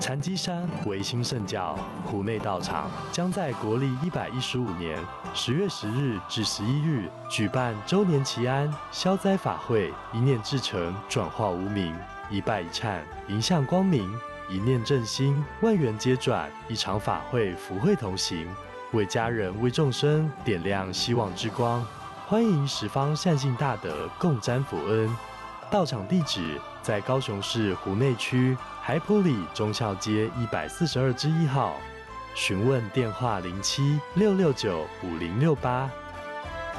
禅机山维新圣教湖内道场将在国历115年10月10日至11日举办周年祈安消灾法会，一念至诚，转化无明，一拜一忏，迎向光明，一念正心，万缘皆转。一场法会，福慧同行，为家人为众生点亮希望之光。欢迎十方善信大德共沾福恩。道场地址在高雄市湖内区海埔里忠孝街142之1号，询问电话07-669-5068。